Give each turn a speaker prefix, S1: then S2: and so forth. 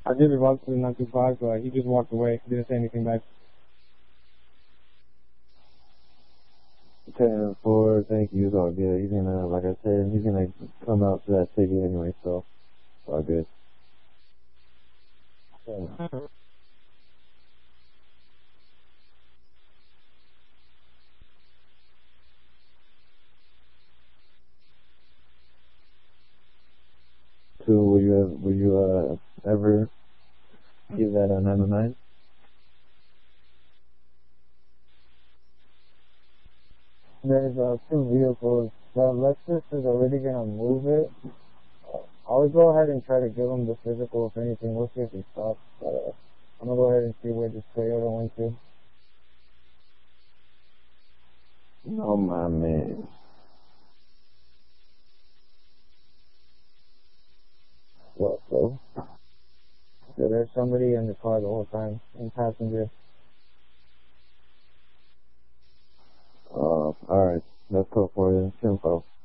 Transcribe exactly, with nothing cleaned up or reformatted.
S1: I did revoke to the nine two five, but he just walked away. Didn't say anything back.
S2: ten four, thank you. It's all good. He's gonna, like I said, he's gonna come out to that city anyway, so it's all good. Yeah. So will you, uh, will you uh, ever give that a nine oh nine?
S3: There's uh, two vehicles. The Lexus is already gonna move it. I'll go ahead and try to give him the physical. If anything, we'll see if he stops. But uh, I'm gonna go ahead and see where this Toyota went to.
S2: Oh my man.
S3: What, so? So there's somebody in the car the whole time, in passenger.
S2: Uh, alright. That's cool for you. Info.